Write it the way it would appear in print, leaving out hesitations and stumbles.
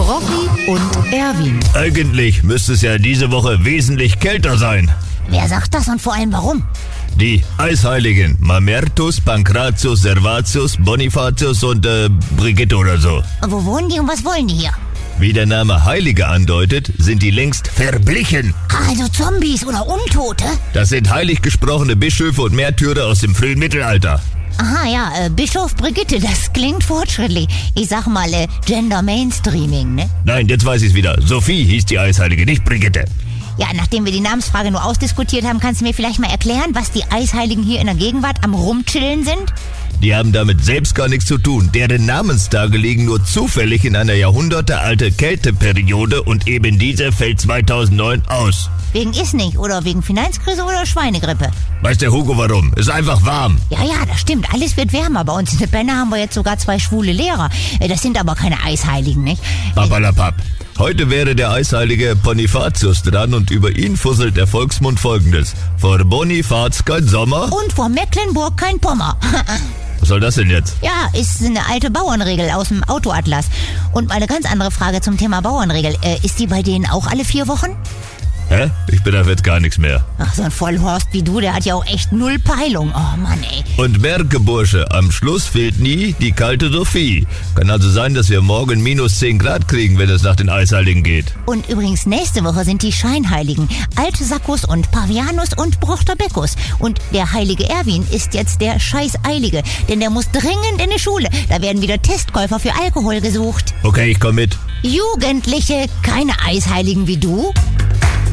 Rocky und Erwin. Eigentlich müsste es ja diese Woche wesentlich kälter sein. Wer sagt das und vor allem warum? Die Eisheiligen Mamertus, Pankratius, Servatius, Bonifatius und Brigitte oder so. Wo wohnen die und was wollen die hier? Wie der Name Heilige andeutet, sind die längst verblichen. Also Zombies oder Untote? Das sind heilig gesprochene Bischöfe und Märtyrer aus dem frühen Mittelalter. Aha, ja, Bischof Brigitte, das klingt fortschrittlich. Ich sag mal, Gender Mainstreaming, ne? Nein, jetzt weiß ich's wieder. Sophie hieß die Eisheilige, nicht Brigitte. Ja, nachdem wir die Namensfrage nur ausdiskutiert haben, kannst du mir vielleicht mal erklären, was die Eisheiligen hier in der Gegenwart am Rumchillen sind? Die haben damit selbst gar nichts zu tun. Deren Namenstage liegen nur zufällig in einer jahrhundertealte Kälteperiode und eben diese fällt 2009 aus. Wegen ist nicht oder wegen Finanzkrise oder Schweinegrippe? Weiß der Hugo warum? Ist einfach warm. Ja, das stimmt. Alles wird wärmer. Bei uns in der Benne haben wir jetzt sogar 2 schwule Lehrer. Das sind aber keine Eisheiligen, nicht? Papalapap. Heute wäre der Eisheilige Bonifatius dran und über ihn fusselt der Volksmund Folgendes. Vor Bonifaz kein Sommer. Und vor Mecklenburg kein Pommer. Was soll das denn jetzt? Ja, ist eine alte Bauernregel aus dem Autoatlas. Und mal eine ganz andere Frage zum Thema Bauernregel. Ist die bei denen auch alle 4 Wochen? Hä? Ich bin da jetzt gar nichts mehr. Ach, so ein Vollhorst wie du, der hat ja auch echt 0 Peilung. Oh Mann, ey. Und merke, Bursche, am Schluss fehlt nie die kalte Sophie. Kann also sein, dass wir morgen minus 10 Grad kriegen, wenn es nach den Eisheiligen geht. Und übrigens, nächste Woche sind die Scheinheiligen. Altsaccus und Pavianus und Brochterbeccus. Und der heilige Erwin ist jetzt der Scheißeilige. Denn der muss dringend in die Schule. Da werden wieder Testkäufer für Alkohol gesucht. Okay, ich komm mit. Jugendliche, keine Eisheiligen wie du?